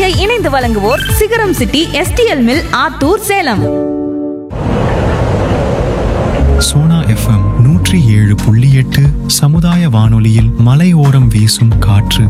இந்நிகழ்ச்சியை இணைந்து வழங்குவோர் சிகரம் city STL mill Attur Salem. Sona FM 107.8 சமுதாய வானொலியில் மலையோரம் வீசும் காற்று.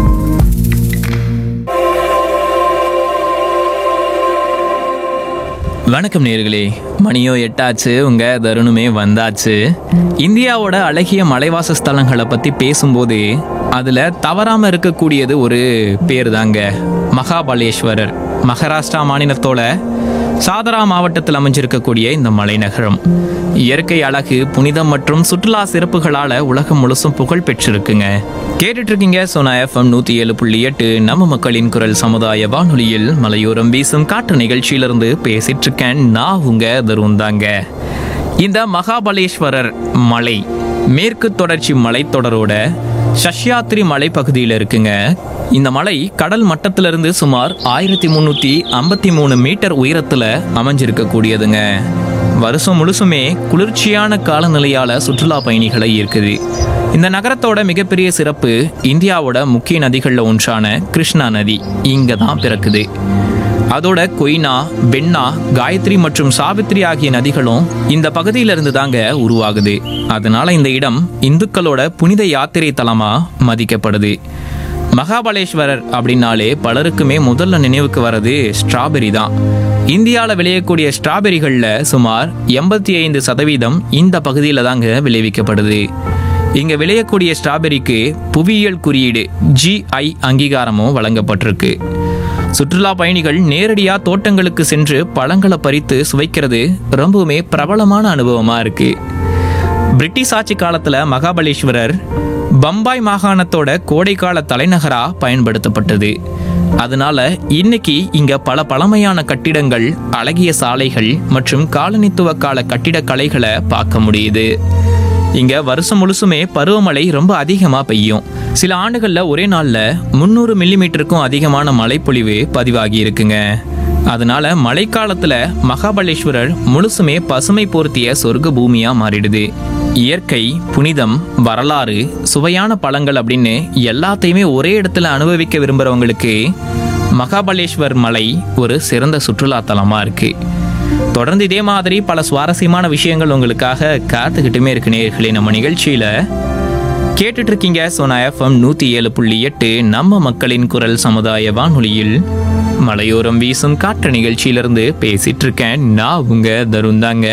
வணக்கம் நேயர்களே, மணியோ 8 ஆச்சு, உங்க தருணமே வந்தாச்சு. இந்தியாவோட அழகிய மலைவாச ஸ்தலங்களை பத்தி பேசும்போது அதுல தவறாம இருக்கக்கூடியது ஒரு பேர் தாங்க, மகாபலேஸ்வரர். மகாராஷ்டிரா மாநிலத்தோட சாதரா மாவட்டத்தில் அமைஞ்சிருக்கக்கூடிய இந்த மலைநகரம் இயற்கை அழகு, புனிதம் மற்றும் சுற்றுலா சிறப்புகளால உலகம் முழுசும் புகழ் பெற்றிருக்குங்க. கேட்டுட்டு இருக்கீங்க சோனா எஃப்எம் 107.8 நம்ம மக்களின் குரல் சமுதாய வானொலியில் மலையோரம் வீசும் காற்று நிகழ்ச்சியிலிருந்து பேசிட்டு இருக்கேன். நான் உங்க தருந்தாங்க. இந்த மகாபலேஸ்வரர் மலை மேற்கு தொடர்ச்சி மலைத்தொடரோட சஷ்யாத்ரி மலைப்பகுதியில் இருக்குங்க. இந்த மலை கடல் மட்டத்திலிருந்து சுமார் 1353 மீட்டர் உயரத்துல அமைஞ்சிருக்கக்கூடியதுங்க. வருஷம் முழுசுமே குளிர்ச்சியான காலநிலையால சுற்றுலா பயணிகளை ஈர்க்குது. இந்த நகரத்தோட மிகப்பெரிய சிறப்பு இந்தியாவோட முக்கிய நதிகள்ல ஒன்றான கிருஷ்ணா நதி இங்க தான் பிறக்குது. அதோட கொய்னா, பென்னா, காயத்ரி மற்றும் சாவித்ரி ஆகிய நதிகளும் இந்த பகுதியிலிருந்து தாங்க உருவாகுது. அதனால இந்த இடம் இந்துக்களோட புனித யாத்திரை தலமா மதிக்கப்படுது. மகாபலேஸ்வரர் அப்படின்னாலே பலருக்குமே முதல்ல நினைவுக்கு வர்றது ஸ்ட்ராபெரி தான். இந்தியாவில் விளையக்கூடிய ஸ்ட்ராபெரிகளில் சுமார் 85% இந்த பகுதியில் தாங்க விளைவிக்கப்படுது. இங்கே விளையக்கூடிய ஸ்ட்ராபெரிக்கு புவியியல் குறியீடு GI அங்கீகாரமும் வழங்கப்பட்டிருக்கு. சுற்றுலா பயணிகள் நேரடியாக தோட்டங்களுக்கு சென்று பழங்களை பறித்து சுவைக்கிறது ரொம்பவுமே பிரபலமான அனுபவமாக இருக்கு. பிரிட்டிஷ் ஆட்சி காலத்தில் மகாபலேஸ்வரர் பம்பாய் மாகாணத்தோட கோடைக்கால தலைநகரா பயன்படுத்தப்பட்டது. அதனால இன்னைக்கு இங்க பல பழமையான கட்டிடங்கள், அழகிய சாலைகள் மற்றும் காலனித்துவ கால கட்டிடக்கலைகளை பார்க்க முடியுது. இங்க வருஷம் முழுசுமே பருவமழை ரொம்ப அதிகமா பெய்யும். சில ஆண்டுகள்ல ஒரே நாள்ல 300 மில்லிமீட்டருக்கும் அதிகமான மழைப்பொழிவு பதிவாகி இருக்குங்க. அதனால மழைக்காலத்துல மகாபலேஸ்வரர் முழுசுமே பசுமை போர்த்திய சொர்க்க பூமியா மாறிடுது. இயற்கை, புனிதம், வரலாறு, சுவையான பழங்கள் அப்படின்னு எல்லாத்தையுமே ஒரே இடத்துல அனுபவிக்க விரும்புறவங்களுக்கு மகாபலேஸ்வர் மலை ஒரு சிறந்த சுற்றுலா தலமா இருக்கு. தொடர்ந்து இதே மாதிரி பல சுவாரஸ்யமான விஷயங்கள் உங்களுக்காக காத்துக்கிட்டுமே இருக்கு நேயர்களே. நம்ம நிகழ்ச்சியில கேட்டுட்டு இருக்கீங்க சோனா எஃப்எம் 107.8 நம்ம மக்களின் குரல் சமுதாய வானொலியில் மலையோரம் வீசும் காற்று நிகழ்ச்சியிலிருந்து பேசிட்டு இருக்கேன். நான் உங்க தருந்தாங்க.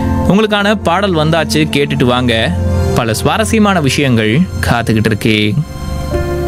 உங்களுக்கான பாடல் வந்தாச்சு, கேட்டுட்டு வாங்க. பல சுவாரஸ்யமான விஷயங்கள் காத்துக்கிட்டு இருக்கு.